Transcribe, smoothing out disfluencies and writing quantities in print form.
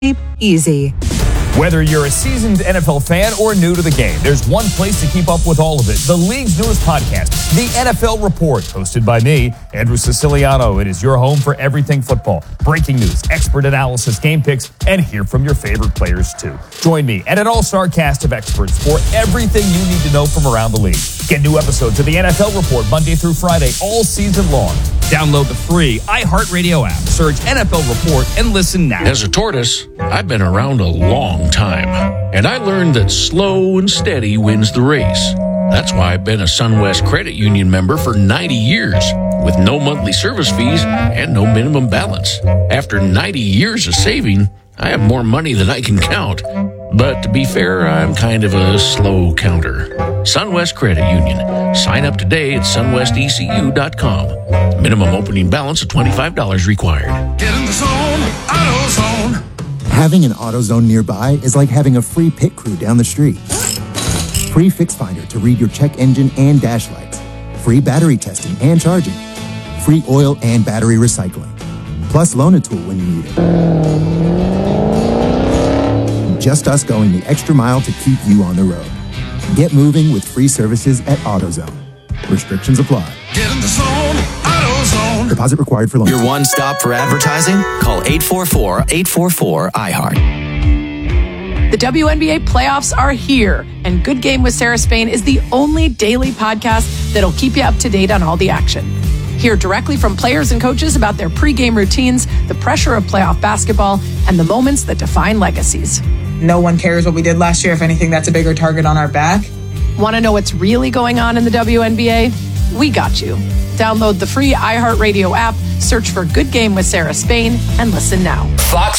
easy. Whether you're a seasoned NFL fan or new to the game, there's one place to keep up with all of it. The league's newest podcast, The NFL Report, hosted by me, Andrew Siciliano. It is your home for everything football. Breaking news, expert analysis, game picks, and hear from your favorite players, too. Join me and an all-star cast of experts for everything you need to know from around the league. Get new episodes of The NFL Report Monday through Friday all season long. Download the free iHeartRadio app. Search NFL Report and listen now. As a tortoise, I've been around a long time, and I learned that slow and steady wins the race. That's why I've been a SunWest Credit Union member for 90 years, with no monthly service fees and no minimum balance. After 90 years of saving, I have more money than I can count. But to be fair, I'm kind of a slow counter. SunWest Credit Union. Sign up today at sunwestecu.com. Minimum opening balance of $25 required. Get in the zone, AutoZone. Having an AutoZone nearby is like having a free pit crew down the street. Free Fix Finder to read your check engine and dash lights. Free battery testing and charging. Free oil and battery recycling. Plus loan a tool when you need it. Just us going the extra mile to keep you on the road. Get moving with free services at AutoZone. Restrictions apply. Get in the zone, AutoZone. Deposit required for loan. Your one stop for advertising? Call 844-844-iHeart. The WNBA playoffs are here, and Good Game with Sarah Spain is the only daily podcast that'll keep you up to date on all the action. Hear directly from players and coaches about their pregame routines, the pressure of playoff basketball, and the moments that define legacies. No one cares what we did last year. If anything, that's a bigger target on our back. Want to know what's really going on in the WNBA? We got you. Download the free iHeartRadio app, search for Good Game with Sarah Spain, and listen now. Fox